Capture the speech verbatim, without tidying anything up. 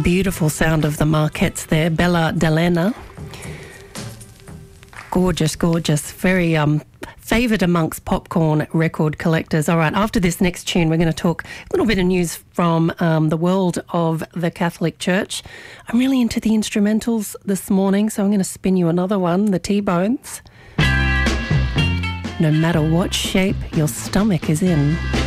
Beautiful sound of the Marquettes there. Bella Delena. Gorgeous, gorgeous. Very um, favoured amongst popcorn record collectors. All right, after this next tune, we're going to talk a little bit of news from um, the world of the Catholic Church. I'm really into the instrumentals this morning, so I'm going to spin you another one, the T-Bones. No matter what shape your stomach is in.